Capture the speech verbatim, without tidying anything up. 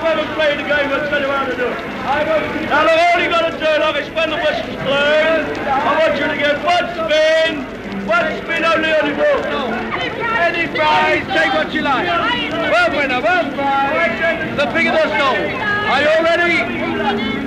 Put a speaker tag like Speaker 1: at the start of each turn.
Speaker 1: haven't played the game, I'll tell you how to do it. Now look, all you got to do, look, is when the whistle's blown, I want you to get one spin, one spin only on the ball. Any prize, take what you like. One winner, one prize, the bigger the snow. Are you all ready?